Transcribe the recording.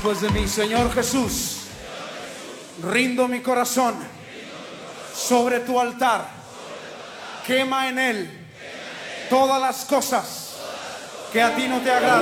después de mí. Señor Jesús, rindo mi corazón sobre tu altar. Quema en él todas las cosas que a ti no te agradan.